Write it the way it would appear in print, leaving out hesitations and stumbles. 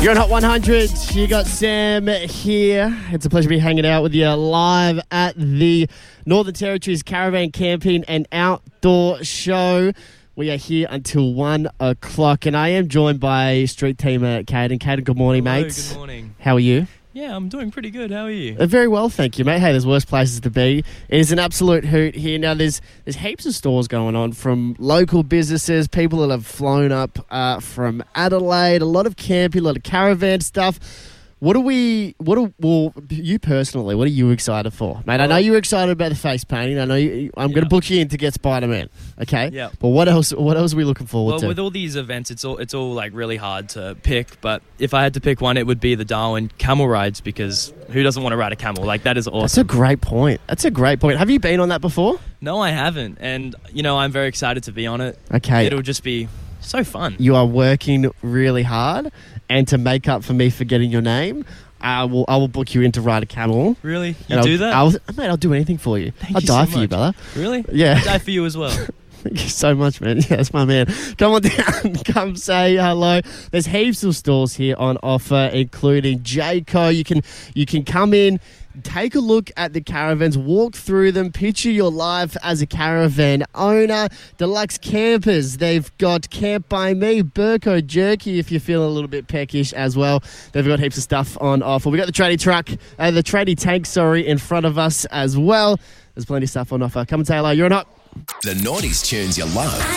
You're on Hot 100. You got Sam here. It's a pleasure to be hanging out with you live at the Northern Territories Caravan Camping and Outdoor Show. We are here until 1 o'clock, and I am joined by street teamer Caden. Caden, good morning, Hello, mates. Good morning. How are you? Yeah, I'm doing pretty good. How are you? Very well, thank you, mate. Hey, there's worse places to be. It is an absolute hoot here. Now, there's heaps of stores going on from local businesses, people that have flown up from Adelaide, a lot of camping, a lot of caravan stuff. Well, you personally, what are you excited for? Mate, I know you're excited about the face painting. I know I'm going to book you in to get Spider-Man, okay? Yeah. But what else are we looking forward to? With all these events, it's all like really hard to pick, but if I had to pick one, it would be the Darwin camel rides, because who doesn't want to ride a camel? Like, that is awesome. That's a great point. Have you been on that before? No, I haven't, and I'm very excited to be on it. Okay. It'll just be so fun. You are working really hard, and to make up for me forgetting your name, I will book you in to ride a camel. Really? You do that? I'll do anything for you. Thank I'll you die so for you, much. brother. Really? Yeah. I'd die for you as well. Thank you so much, man. Yeah, that's my man. Come on down. Come say hello. There's heaps of stores here on offer, including Jayco. You can come in, take a look at the caravans, walk through them, picture your life as a caravan owner. Deluxe Campers, they've got Camp by Me, Burko Jerky if you're feeling a little bit peckish as well. They've got heaps of stuff on offer. We've got the tradie tank, in front of us as well. There's plenty of stuff on offer. Come and say hello. You're on Hot. The Naughties tunes you love.